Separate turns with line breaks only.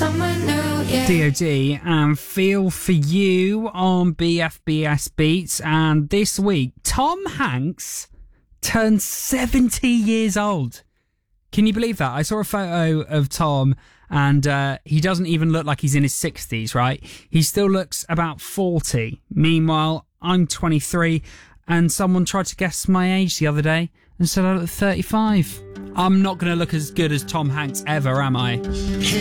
DOD and Feel For You on BFBS Beats. And this week, Tom Hanks turned 70 years old. Can you believe that? I saw a photo of Tom and he doesn't even look like he's in his 60s, right? He still looks about 40. Meanwhile, I'm 23 and someone tried to guess my age the other day and said I look 35. I'm not going to look as good as Tom Hanks ever, am I?